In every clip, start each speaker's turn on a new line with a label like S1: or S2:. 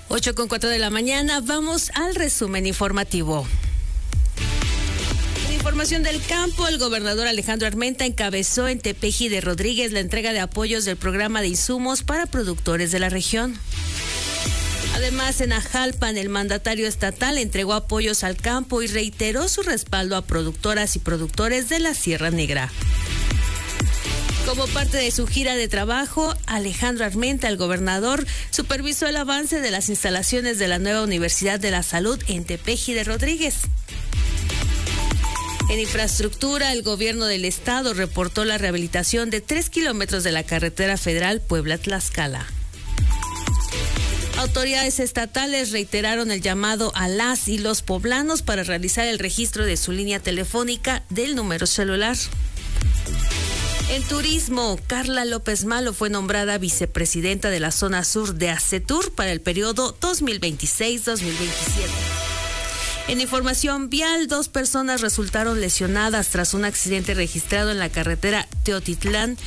S1: 8:04 de la mañana, vamos al resumen informativo. En información del campo, el gobernador Alejandro Armenta encabezó en Tepeji de Rodríguez la entrega de apoyos del programa de insumos para productores de la región. Además, en Ajalpan, el mandatario estatal entregó apoyos al campo y reiteró su respaldo a productoras y productores de la Sierra Negra. Como parte de su gira de trabajo, Alejandro Armenta, el gobernador, supervisó el avance de las instalaciones de la nueva Universidad de la Salud en Tepeji de Rodríguez. En infraestructura, el gobierno del estado reportó la rehabilitación de 3 kilómetros de la carretera federal Puebla-Tlaxcala. Autoridades estatales reiteraron el llamado a las y los poblanos para realizar el registro de su línea telefónica del número celular. En turismo, Carla López Malo fue nombrada vicepresidenta de la zona sur de ACETUR para el periodo 2026-2027. En información vial, 2 personas resultaron lesionadas tras un accidente registrado en la carretera Teotitlán.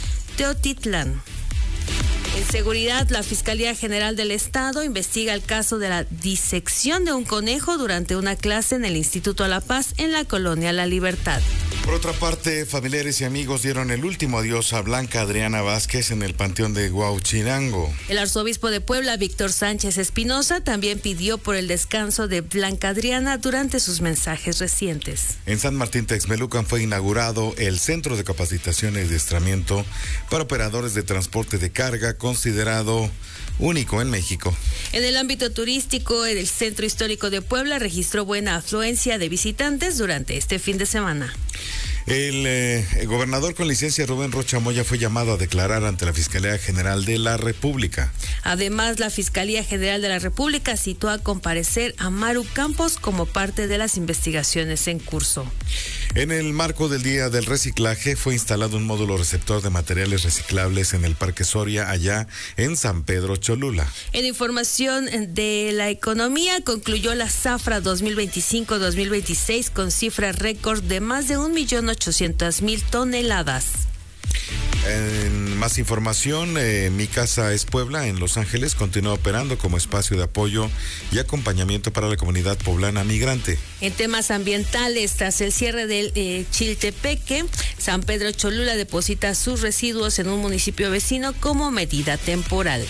S1: En seguridad, la Fiscalía General del Estado investiga el caso de la disección de un conejo durante una clase en el Instituto a la Paz en la colonia La Libertad.
S2: Por otra parte, familiares y amigos dieron el último adiós a Blanca Adriana Vázquez en el Panteón de Huauchinango.
S1: El arzobispo de Puebla, Víctor Sánchez Espinosa, también pidió por el descanso de Blanca Adriana durante sus mensajes recientes.
S2: En San Martín Texmelucan fue inaugurado el Centro de Capacitación y Adiestramiento para Operadores de Transporte de Carga, considerado único en México.
S1: En el ámbito turístico, el Centro Histórico de Puebla registró buena afluencia de visitantes durante este fin de semana.
S2: El gobernador con licencia Rubén Rocha Moya fue llamado a declarar ante la Fiscalía General de la República.
S1: Además, la Fiscalía General de la República citó a comparecer a Maru Campos como parte de las investigaciones en curso.
S2: En el marco del Día del Reciclaje fue instalado un módulo receptor de materiales reciclables en el Parque Soria, allá en San Pedro Cholula.
S1: En información de la economía, concluyó la Zafra 2025-2026 con cifra récord de más de 1.800.000 toneladas.
S2: En más información, Mi Casa es Puebla en Los Ángeles continúa operando como espacio de apoyo y acompañamiento para la comunidad poblana migrante.
S1: En temas ambientales, tras el cierre del Chiltepeque, San Pedro Cholula deposita sus residuos en un municipio vecino como medida temporal.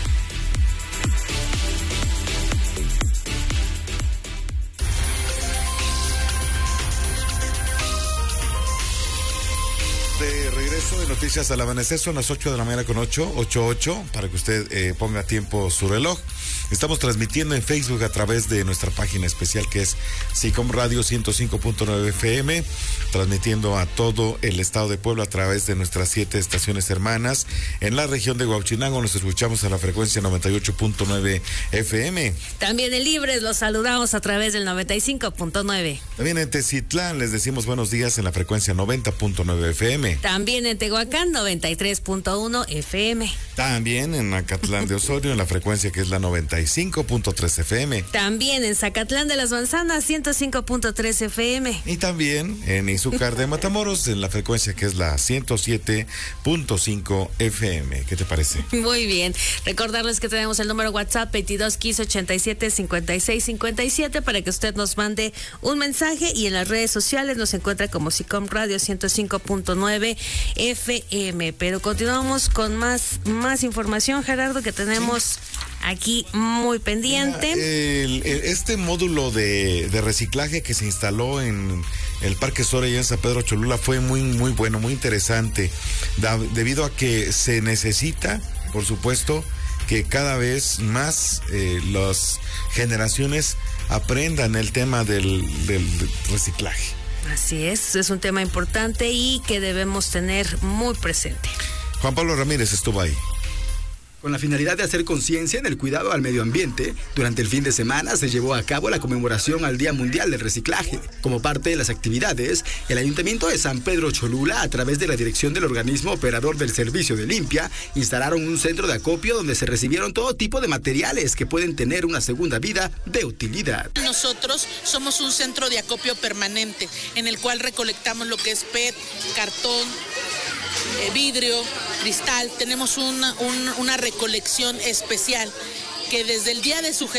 S2: De regreso de Noticias al Amanecer, son las 8 de la mañana con 8:08, para que usted ponga a tiempo su reloj. Estamos transmitiendo en Facebook a través de nuestra página especial que es SICOM Radio 105.9 FM, transmitiendo a todo el estado de Puebla a través de nuestras 7 estaciones hermanas. En la región de Huauchinango nos escuchamos a la frecuencia 98.9 FM.
S1: También en Libres los saludamos a través del 95.9.
S2: También en Tecitlán les decimos buenos días en la frecuencia 90.9 FM.
S1: También en Tehuacán 93.1 FM.
S2: También en Acatlán de Osorio en la frecuencia que es la 95.3 FM.
S1: También en Zacatlán de las Manzanas 105.3 FM.
S2: Y también en Izúcar de Matamoros en la frecuencia que es la 107.5 FM. ¿Qué te parece?
S1: Muy bien. Recordarles que tenemos el número WhatsApp 2215875657 para que usted nos mande un mensaje, y en las redes sociales nos encuentra como SICOM Radio 105.9 FM. Pero continuamos con más información, Gerardo, que tenemos aquí muy pendiente.
S2: Mira, este módulo de reciclaje que se instaló en el Parque Soria y en San Pedro Cholula fue muy bueno, muy interesante, debido a que se necesita, por supuesto, que cada vez más las generaciones aprendan el tema del reciclaje.
S1: Así es un tema importante y que debemos tener muy presente.
S2: Juan Pablo Ramírez estuvo ahí.
S3: Con la finalidad de hacer conciencia en el cuidado al medio ambiente, durante el fin de semana se llevó a cabo la conmemoración al Día Mundial del Reciclaje. Como parte de las actividades, el Ayuntamiento de San Pedro Cholula, a través de la dirección del organismo operador del servicio de limpia, instalaron un centro de acopio donde se recibieron todo tipo de materiales que pueden tener una segunda vida de utilidad.
S4: Nosotros somos un centro de acopio permanente en el cual recolectamos lo que es PET, cartón, vidrio, cristal. Tenemos una recolección especial que desde el día de su